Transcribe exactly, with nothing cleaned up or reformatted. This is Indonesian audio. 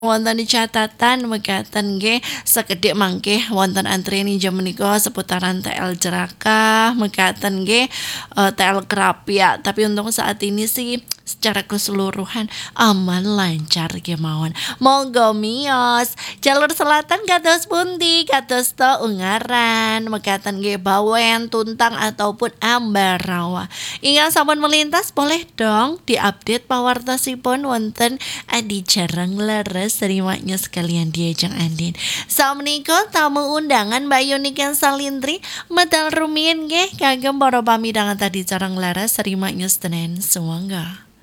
Wonten di catatan mekaten nggih sekedhik mangke wonten antrene jam menika seputaran T L Jerakah mekaten nggih, eee, T L Krapia tapi untuk saat ini sih secara keseluruhan aman lancar kemawon. Monggo miyos, jalur selatan kados pundi? Kados to Ungaran, mekaten nggih Bawen, Tuntang ataupun Ambarawa. Ingkang sampun melintas boleh dong diupdate pawartosipun wonten Adi Jarang Leres serimanya sekalian diajeng Andin. Saumniko tamu undangan Mbak Yuniken Salintri medal rumiyin nggih kagem para pamidangan Tadi Jarang Leres serimanya Senen sumangga.